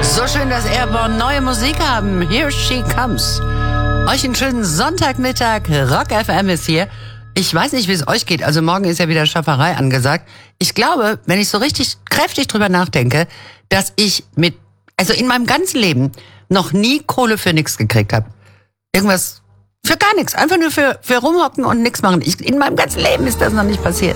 So schön, dass Airborne neue Musik haben. Here she comes. Euch einen schönen Sonntagmittag. Rock FM ist hier. Ich weiß nicht, wie es euch geht. Also morgen ist ja wieder Schafferei angesagt. Ich glaube, wenn ich so richtig kräftig drüber nachdenke, dass ich in meinem ganzen Leben noch nie Kohle für nichts gekriegt habe. Irgendwas für gar nichts. Einfach nur für rumhocken und nichts machen. In meinem ganzen Leben ist das noch nicht passiert.